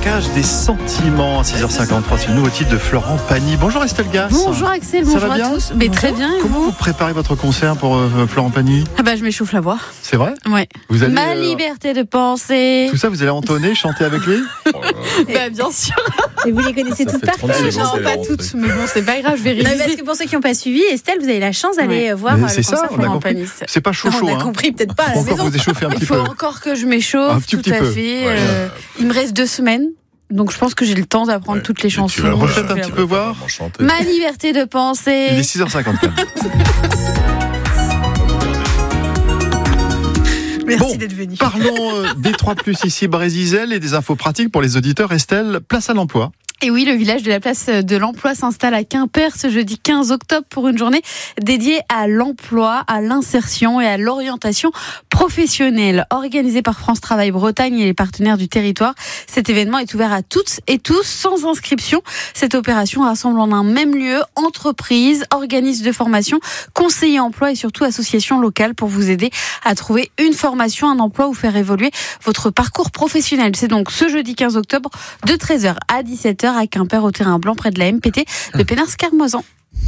braquage des sentiments. À 6h53, c'est le nouveau titre de Florent Pagny. Bonjour Estelle Gass. Bonjour Axel, Ça bonjour va bien à tous. Mais très bien, et Comment vous préparez votre concert pour Florent Pagny? Je m'échauffe la voix. C'est vrai? Ouais. Vous allez, Ma liberté de penser. Tout ça, vous allez entonner, chanter avec lui? Bien sûr. Et vous les connaissez toutes par cœur? Non, pas toutes, mais bon, c'est pas grave, je vais Non, réviser. parce que pour ceux qui n'ont pas suivi, Estelle, vous avez la chance d'aller voir Mais le c'est concert ça, on a Florent compris. Pagny. C'est pas chaud, On a hein. compris, peut-être pas à la Faut encore maison. vous échauffer un Il petit faut peu. encore que je m'échauffe, Un tout tout petit à peu. fait. Ouais. Il me reste 2 semaines, donc je pense que j'ai le temps d'apprendre toutes les chansons. Refaites un petit peu voir. Ma liberté de penser. Il est 6h54. Merci d'être venu. Parlons des 3+, ici Brésil, et des infos pratiques pour les auditeurs. Estelle, place à l'emploi. Et oui, le village de la place de l'emploi s'installe à Quimper ce jeudi 15 octobre pour une journée dédiée à l'emploi, à l'insertion et à l'orientation professionnelle. Organisée par France Travail Bretagne et les partenaires du territoire, cet événement est ouvert à toutes et tous sans inscription. Cette opération rassemble en un même lieu entreprises, organismes de formation, conseillers emploi et surtout associations locales pour vous aider à trouver une formation, un emploi ou faire évoluer votre parcours professionnel. C'est donc ce jeudi 15 octobre de 13h à 17h à Quimper au terrain blanc près de la MPT de Pénars-Carmozan.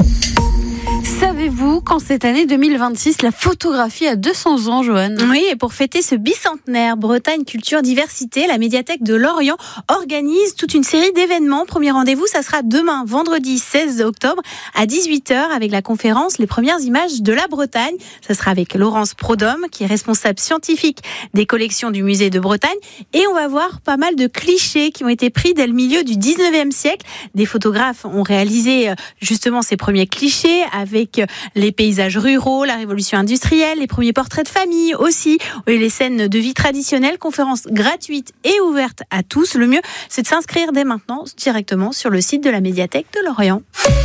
Savez-vous qu'en cette année 2026, la photographie a 200 ans, Joanne? Oui, et pour fêter ce bicentenaire, Bretagne Culture Diversité, la médiathèque de Lorient organise toute une série d'événements. Premier rendez-vous, ça sera demain, vendredi 16 octobre à 18h avec la conférence Les premières images de la Bretagne. Ça sera avec Laurence Prodhomme, qui est responsable scientifique des collections du musée de Bretagne. Et on va voir pas mal de clichés qui ont été pris dès le milieu du 19e siècle. Des photographes ont réalisé justement ces premiers clichés avec les paysages ruraux, la révolution industrielle, les premiers portraits de famille aussi, et les scènes de vie traditionnelles. Conférence gratuite et ouverte à tous. Le mieux, c'est de s'inscrire dès maintenant directement sur le site de la médiathèque de Lorient.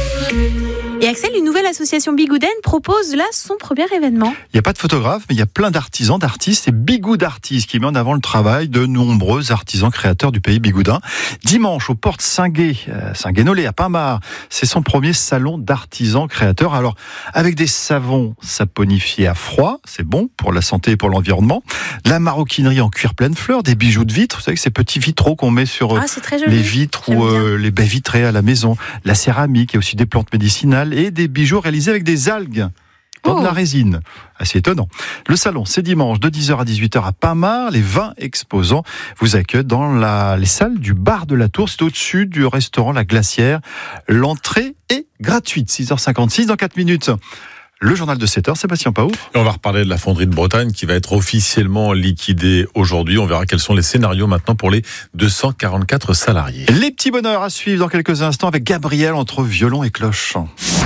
Et Axel, une nouvelle association Bigouden propose là son premier événement. Il n'y a pas de photographe, mais il y a plein d'artisans, d'artistes. C'est Bigoud Artistes qui met en avant le travail de nombreux artisans créateurs du pays bigoudin. Dimanche, aux portes Saint-Guénolé, à Pamar, c'est son premier salon d'artisans créateurs. Alors, avec des savons saponifiés à froid, c'est bon pour la santé et pour l'environnement. La maroquinerie en cuir pleine fleurs, des bijoux de vitre, vous savez que ces petits vitraux qu'on met sur c'est très joli. les vitres J'aime ou bien. les baies vitrées à la maison. La céramique et aussi des plantes médicinales et des bijoux réalisés avec des algues. Dans de la résine. Assez étonnant. Le salon, c'est dimanche de 10h à 18h à Pamar. Les 20 exposants vous accueillent dans les salles du bar de la Tour. C'est au-dessus du restaurant La Glacière. L'entrée est gratuite. 6h56 dans 4 minutes. Le journal de 7h, Sébastien Paouf. Et on va reparler de la fonderie de Bretagne qui va être officiellement liquidée aujourd'hui. On verra quels sont les scénarios maintenant pour les 244 salariés. Les petits bonheurs à suivre dans quelques instants avec Gabriel entre violon et cloche.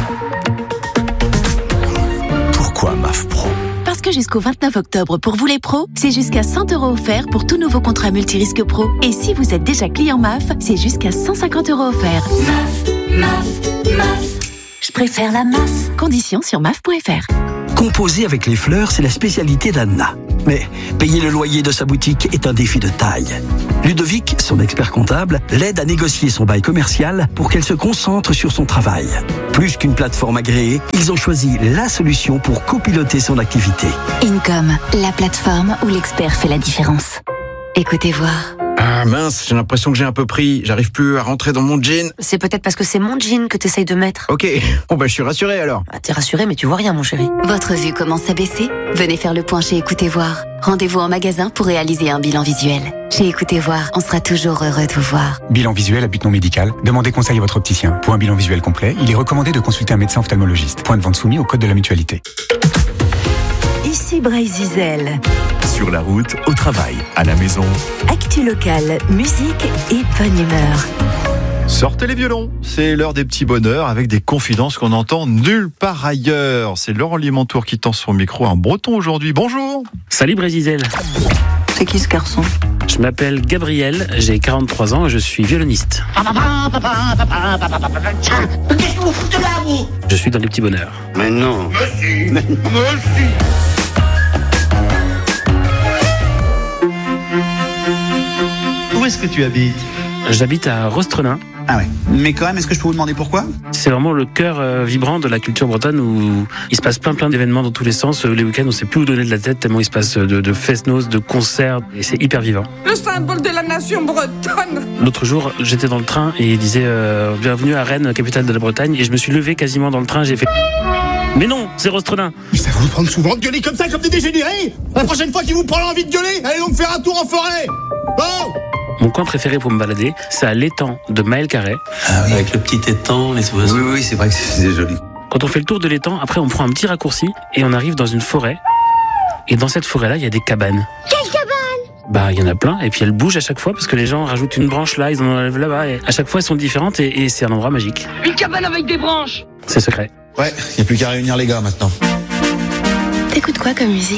Pourquoi MAF Pro ? Parce que jusqu'au 29 octobre, pour vous les pros, c'est jusqu'à 100 € offerts pour tout nouveau contrat multirisque pro. Et si vous êtes déjà client MAF, c'est jusqu'à 150 € offerts. MAF. Je préfère la MAF. Conditions sur MAF.fr. Composer avec les fleurs, c'est la spécialité d'Anna. Mais payer le loyer de sa boutique est un défi de taille. Ludovic, son expert comptable, l'aide à négocier son bail commercial pour qu'elle se concentre sur son travail. Plus qu'une plateforme agréée, ils ont choisi la solution pour copiloter son activité. Income, la plateforme où l'expert fait la différence. Écoutez voir. Ah mince, j'ai l'impression que j'ai un peu pris. J'arrive plus à rentrer dans mon jean. C'est peut-être parce que c'est mon jean que t'essayes de mettre. Ok, je suis rassuré alors. T'es rassuré, mais tu vois rien, mon chéri. Votre vue commence à baisser ? Venez faire le point chez Écoutez Voir. Rendez-vous en magasin pour réaliser un bilan visuel. Chez Écoutez Voir, on sera toujours heureux de vous voir. Bilan visuel à but non médical. Demandez conseil à votre opticien. Pour un bilan visuel complet, il est recommandé de consulter un médecin ophtalmologiste. Point de vente soumis au code de la mutualité. Ici Bray-Zizel. Sur la route, au travail, à la maison. Actu locale, musique et bonne humeur. Sortez les violons, c'est l'heure des petits bonheurs avec des confidences qu'on entend nulle part ailleurs. C'est Laurent Limantour qui tend son micro en breton aujourd'hui. Bonjour. Salut Bray-Zizel. C'est qui ce garçon ? Je m'appelle Gabriel, j'ai 43 ans et je suis violoniste. Qu'est-ce que vous foutez là, vous ? Je suis dans les petits bonheurs. Mais non. Merci. Où est-ce que tu habites ? J'habite à Rostrenin, Ah ouais. Mais quand même, est-ce que je peux vous demander pourquoi ? C'est vraiment le cœur vibrant de la culture bretonne où il se passe plein d'événements dans tous les sens. Les week-ends, on sait plus où donner de la tête tellement il se passe de fest-noz, de concerts et c'est hyper vivant. Le symbole de la nation bretonne. L'autre jour, j'étais dans le train et il disait bienvenue à Rennes, capitale de la Bretagne, et je me suis levé quasiment dans le train, j'ai fait mais non, c'est Rostredin. Mais ça vous prend souvent de gueuler comme ça, comme des dégénérés. La prochaine fois qu'il vous prend l'envie de gueuler, allez donc faire un tour en forêt. Bon. Mon coin préféré pour me balader, c'est à l'étang de Maël Carré. Ah oui, avec le petit étang, les oiseaux. Oui, c'est vrai que c'est joli. Quand on fait le tour de l'étang, après on prend un petit raccourci et on arrive dans une forêt. Et dans cette forêt-là, il y a des cabanes. Quelle cabane ? Bah, il y en a plein, et puis elles bougent à chaque fois parce que les gens rajoutent une branche là, ils en enlèvent là-bas, et à chaque fois elles sont différentes et c'est un endroit magique. Une cabane avec des branches. C'est secret. Ouais, y a plus qu'à réunir les gars maintenant. T'écoutes quoi comme musique ?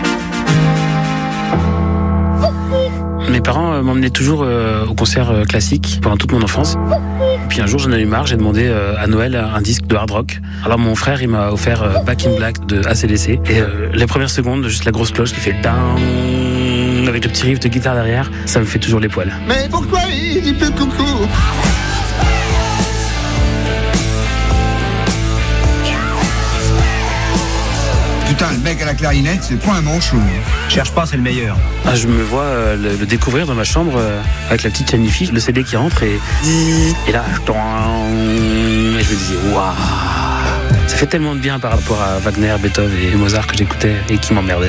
Mes parents m'emmenaient toujours au concert classique pendant toute mon enfance. Puis un jour j'en ai eu marre, j'ai demandé à Noël un disque de hard rock. Alors mon frère il m'a offert Back in Black de AC/DC et les premières secondes, juste la grosse cloche qui fait down avec le petit riff de guitare derrière, ça me fait toujours les poils. Mais pourquoi il dit plus coucou ? Putain, le mec à la clarinette, c'est pas un manchot. Cherche pas, c'est le meilleur. Ah, je me vois le découvrir dans ma chambre avec la petite Chanify, le CD qui rentre et là, et je me disais waouh, ça fait tellement de bien par rapport à Wagner, Beethoven et Mozart que j'écoutais et qui m'emmerdaient.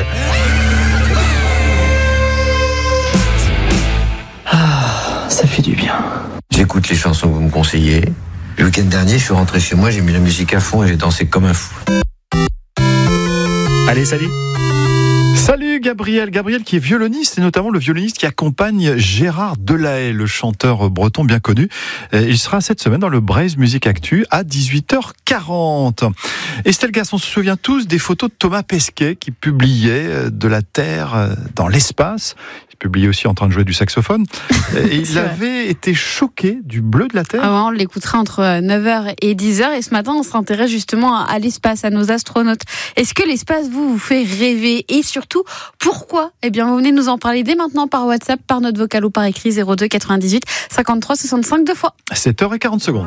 Ah, ça fait du bien. J'écoute les chansons que vous me conseillez. Le week-end dernier, je suis rentré chez moi, j'ai mis la musique à fond et j'ai dansé comme un fou. Allez, salut. Salut Gabriel qui est violoniste et notamment le violoniste qui accompagne Gérard Delahaye, le chanteur breton bien connu. Il sera cette semaine dans le Braise Musique Actu à 18h40. Estelle Gass, on se souvient tous des photos de Thomas Pesquet qui publiait de la Terre dans l'espace. Il publiait aussi en train de jouer du saxophone. Et il avait été choqué du bleu de la Terre. Ah ouais, on l'écoutera entre 9h et 10h. Et ce matin, on s'intéresse justement à l'espace, à nos astronautes. Est-ce que l'espace vous fait rêver ? Et surtout, pourquoi ? Eh bien, vous venez nous en parler dès maintenant par WhatsApp, par note vocale ou par écrit 02 98 53 65 2 fois. 7h40.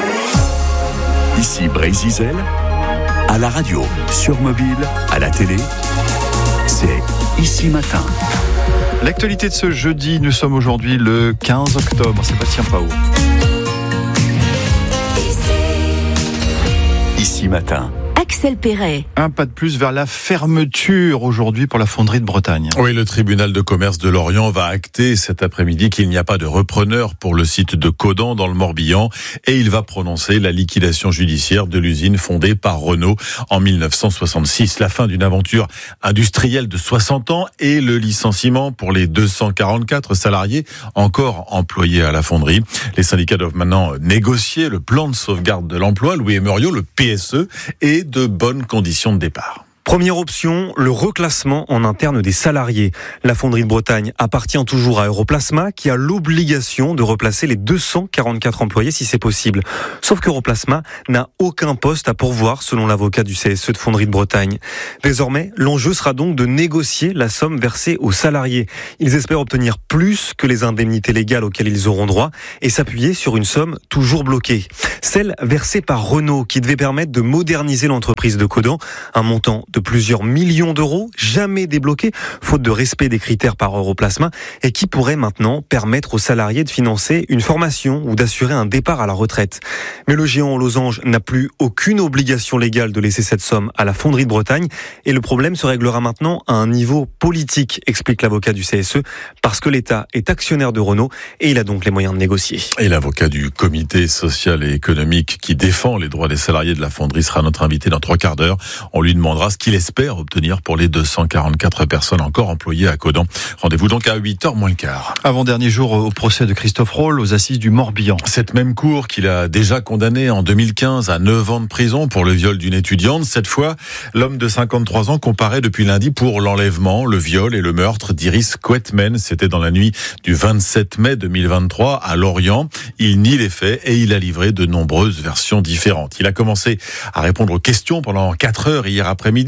Ici Brésil, à la radio, sur mobile, à la télé, c'est Ici Matin. L'actualité de ce jeudi, nous sommes aujourd'hui le 15 octobre, Sébastien Pao. Ici Matin. Axel Perret. Un pas de plus vers la fermeture aujourd'hui pour la fonderie de Bretagne. Oui, le tribunal de commerce de Lorient va acter cet après-midi qu'il n'y a pas de repreneur pour le site de Caudan dans le Morbihan et il va prononcer la liquidation judiciaire de l'usine fondée par Renault en 1966. La fin d'une aventure industrielle de 60 ans et le licenciement pour les 244 salariés encore employés à la fonderie. Les syndicats doivent maintenant négocier le plan de sauvegarde de l'emploi, Louis Emerio, le PSE, et de bonnes conditions de départ. Première option, le reclassement en interne des salariés. La fonderie de Bretagne appartient toujours à Europlasma qui a l'obligation de replacer les 244 employés si c'est possible. Sauf qu'Europlasma n'a aucun poste à pourvoir selon l'avocat du CSE de fonderie de Bretagne. Désormais, l'enjeu sera donc de négocier la somme versée aux salariés. Ils espèrent obtenir plus que les indemnités légales auxquelles ils auront droit et s'appuyer sur une somme toujours bloquée. Celle versée par Renault qui devait permettre de moderniser l'entreprise de Caudan, un montant de plusieurs millions d'euros, jamais débloqués, faute de respect des critères par Europlasma, et qui pourrait maintenant permettre aux salariés de financer une formation ou d'assurer un départ à la retraite. Mais le géant aux losanges n'a plus aucune obligation légale de laisser cette somme à la fonderie de Bretagne, et le problème se réglera maintenant à un niveau politique, explique l'avocat du CSE, parce que l'État est actionnaire de Renault, et il a donc les moyens de négocier. Et l'avocat du comité social et économique qui défend les droits des salariés de la fonderie sera notre invité dans 3 quarts d'heure. On lui demandera ce qu'il espère obtenir pour les 244 personnes encore employées à Caudan. Rendez-vous donc à 8h moins le quart. Avant-dernier jour au procès de Christophe Roll aux assises du Morbihan. Cette même cour qu'il a déjà condamné en 2015 à 9 ans de prison pour le viol d'une étudiante. Cette fois, l'homme de 53 ans comparaît depuis lundi pour l'enlèvement, le viol et le meurtre d'Iris Quetmen. C'était dans la nuit du 27 mai 2023 à Lorient. Il nie les faits et il a livré de nombreuses versions différentes. Il a commencé à répondre aux questions pendant 4 heures hier après-midi.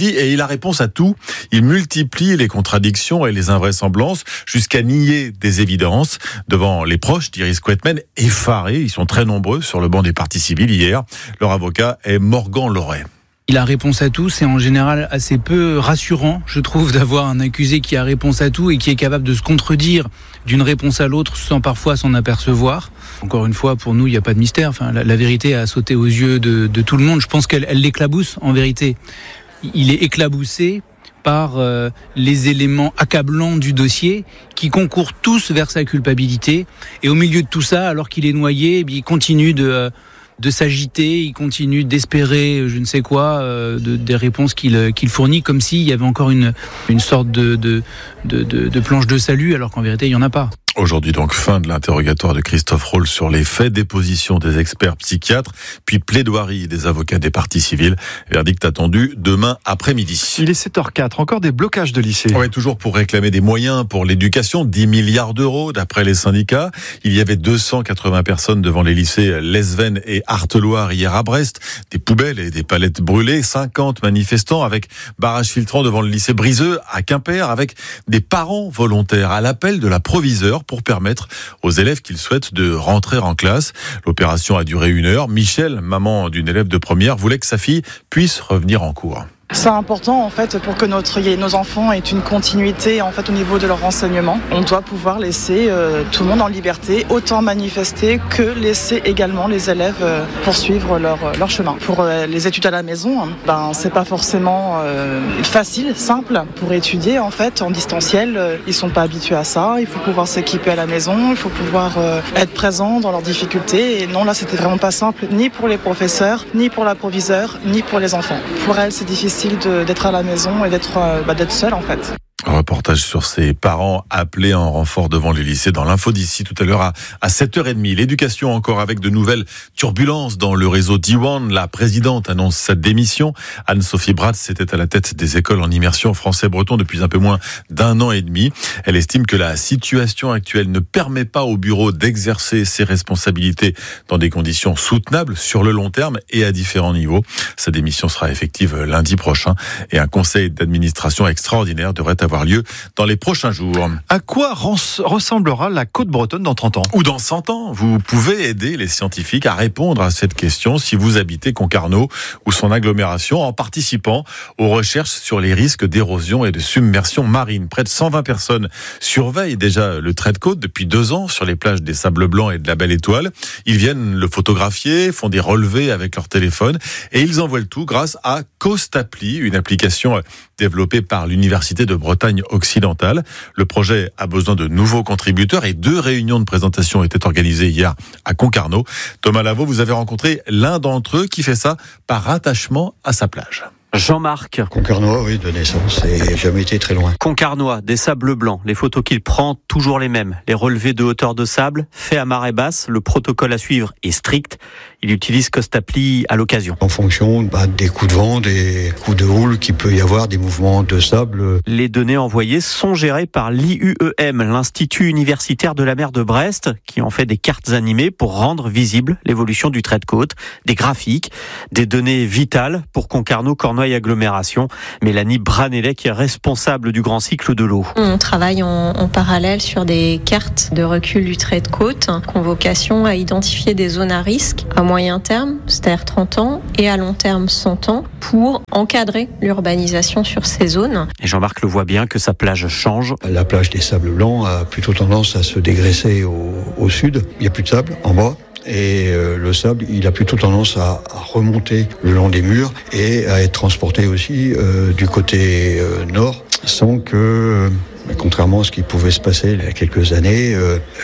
après-midi et il a réponse à tout. Il multiplie les contradictions et les invraisemblances jusqu'à nier des évidences devant les proches d'Iris Quetmen, effarés. Ils sont très nombreux sur le banc des parties civiles hier. Leur avocat est Morgan Loret. Il a réponse à tout, c'est en général assez peu rassurant, je trouve, d'avoir un accusé qui a réponse à tout et qui est capable de se contredire d'une réponse à l'autre sans parfois s'en apercevoir. Encore une fois, pour nous, il n'y a pas de mystère. Enfin, la vérité a sauté aux yeux de tout le monde. Je pense qu'elle l'éclabousse, en vérité. Il est éclaboussé par les éléments accablants du dossier qui concourent tous vers sa culpabilité. Et au milieu de tout ça, alors qu'il est noyé, il continue de s'agiter, il continue d'espérer je ne sais quoi, des réponses qu'il fournit, comme s'il y avait encore une sorte de planche de salut, alors qu'en vérité il n'y en a pas. Aujourd'hui donc, fin de l'interrogatoire de Christophe Roll sur les faits, déposition des experts psychiatres, puis plaidoirie des avocats des parties civiles. Verdict attendu demain après-midi. Il est 7h04, encore des blocages de lycées. Oui, toujours pour réclamer des moyens pour l'éducation, 10 milliards d'euros d'après les syndicats. Il y avait 280 personnes devant les lycées Lesven et Arteloire hier à Brest. Des poubelles et des palettes brûlées, 50 manifestants avec barrage filtrant devant le lycée Briseux à Quimper, avec des parents volontaires à l'appel de la proviseure pour permettre aux élèves qu'ils souhaitent de rentrer en classe. L'opération a duré 1 heure. Michel, maman d'une élève de première, voulait que sa fille puisse revenir en cours. C'est important en fait pour que nos enfants aient une continuité en fait au niveau de leur renseignement. On doit pouvoir laisser tout le monde en liberté, autant manifester que laisser également les élèves poursuivre leur chemin. Pour les études à la maison, c'est pas forcément facile, simple pour étudier en fait en distanciel. Ils sont pas habitués à ça. Il faut pouvoir s'équiper à la maison, il faut pouvoir être présent dans leurs difficultés. Et non, là c'était vraiment pas simple, ni pour les professeurs, ni pour la proviseure, ni pour les enfants. Pour elles, c'est difficile d'être à la maison et d'être seul en fait. Un reportage sur ces parents appelés en renfort devant les lycées dans l'info d'ici tout à l'heure à 7h30. L'éducation encore avec de nouvelles turbulences dans le réseau Diwan. La présidente annonce sa démission. Anne-Sophie Bratz était à la tête des écoles en immersion français-breton depuis un peu moins d'1 an et demi. Elle estime que la situation actuelle ne permet pas au bureau d'exercer ses responsabilités dans des conditions soutenables sur le long terme et à différents niveaux. Sa démission sera effective lundi prochain et un conseil d'administration extraordinaire devrait avoir lieu dans les prochains jours. À quoi ressemblera la côte bretonne dans 30 ans ? Ou dans 100 ans ? Vous pouvez aider les scientifiques à répondre à cette question si vous habitez Concarneau ou son agglomération en participant aux recherches sur les risques d'érosion et de submersion marine. Près de 120 personnes surveillent déjà le trait de côte depuis 2 ans sur les plages des Sables Blancs et de la Belle Étoile. Ils viennent le photographier, font des relevés avec leur téléphone et ils envoient le tout grâce à Costappli, une application développée par l'Université de Bretagne occidentale. Le projet a besoin de nouveaux contributeurs et 2 réunions de présentation étaient organisées hier à Concarneau. Thomas Lavaux, vous avez rencontré l'un d'entre eux qui fait ça par attachement à sa plage. Jean-Marc. Concarnois, oui, de naissance, et jamais été très loin. Concarnois, des sables blancs, les photos qu'il prend, toujours les mêmes. Les relevés de hauteur de sable, faits à marée basse, le protocole à suivre est strict. Il utilise Costappli à l'occasion. En fonction des coups de vent, des coups de houle, qu'il peut y avoir des mouvements de sable. Les données envoyées sont gérées par l'IUEM, l'Institut universitaire de la mer de Brest, qui en fait des cartes animées pour rendre visible l'évolution du trait de côte, des graphiques, des données vitales pour Concarneau, Cornouailles et agglomération. Mélanie Branelec est responsable du grand cycle de l'eau. On travaille en parallèle sur des cartes de recul du trait de côte, convocation à identifier des zones à risque à moyen terme, c'est-à-dire 30 ans, et à long terme 100 ans, pour encadrer l'urbanisation sur ces zones. Et Jean-Marc le voit bien que sa plage change. La plage des Sables Blancs a plutôt tendance à se dégraisser au sud. Il n'y a plus de sable en bas. Et le sable, il a plutôt tendance à remonter le long des murs et à être transporté aussi du côté nord, sans que, contrairement à ce qui pouvait se passer il y a quelques années,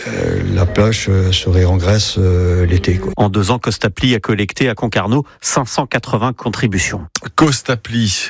la plage serait en Grèce l'été. En 2 ans, Costappli a collecté à Concarneau 580 contributions. Costappli,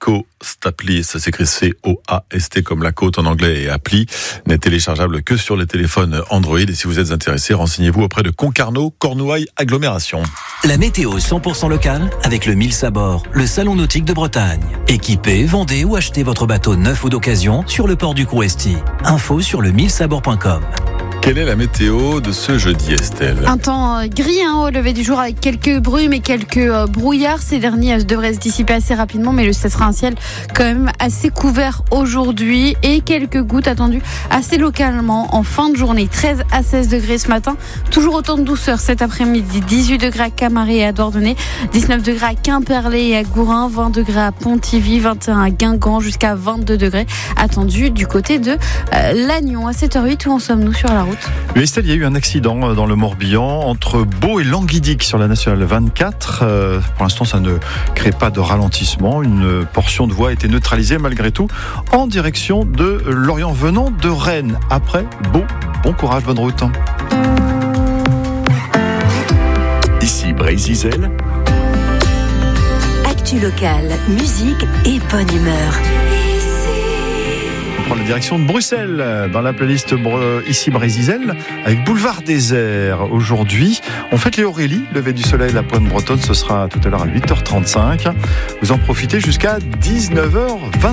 ça s'écrit C-O-A-S-T comme la côte en anglais et appli, n'est téléchargeable que sur les téléphones Android. Et si vous êtes intéressé, renseignez-vous auprès de Concarneau, Cornouailles, agglomération. La météo 100% locale avec le Mills à bord, le salon nautique de Bretagne. Équipez, vendez ou achetez votre bateau neuf ou d'occasion sur le port du Crouesty. Info sur le millsabord.com. Quelle est la météo de ce jeudi, Estelle? Un temps gris au lever du jour avec quelques brumes et quelques brouillards. Ces derniers devraient se dissiper assez rapidement, mais ce sera un ciel quand même assez couvert aujourd'hui et quelques gouttes attendues assez localement en fin de journée. 13 à 16 degrés ce matin, toujours autant de douceur cet après-midi. 18 degrés à Camaret et à Douarnenez, 19 degrés à Quimperlé et à Gourin, 20 degrés à Pontivy, 21 à Guingamp, jusqu'à 22 degrés attendus du côté de Lannion. À 7h08, où en sommes-nous sur la route? Mais Estelle, il y a eu un accident dans le Morbihan entre Beau et Languidic sur la nationale 24. Pour l'instant, ça ne crée pas de ralentissement. Une portion de voie a été neutralisée malgré tout en direction de Lorient venant de Rennes. Après Beau, bon courage, bonne route. Ici Brésil. Actu locale, musique et bonne humeur. On prend la direction de Bruxelles dans la playlist Ici Brésil avec Boulevard Désert. Aujourd'hui, on fête les Aurélie, lever du soleil, la pointe bretonne, ce sera tout à l'heure à 8h35. Vous en profitez jusqu'à 19h20.